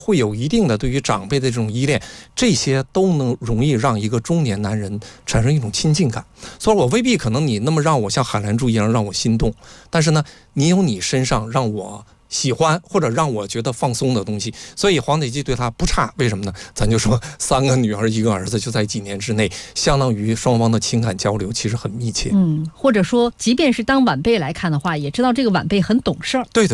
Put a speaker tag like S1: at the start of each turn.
S1: 会有一定的对于长辈的这种依恋，这些都能容易让一个中年男人产生一种亲近感。所以我未必可能你那么让我像海澜珠一样让我心动，但是呢，你有你身上让我喜欢或者让我觉得放松的东西。所以黄体基对他不差，为什么呢？咱就说3个女儿1个儿子，就在几年之内，相当于双方的情感交流其实很密切。
S2: 或者说即便是当晚辈来看的话，也知道这个晚辈很懂事儿。
S1: 对。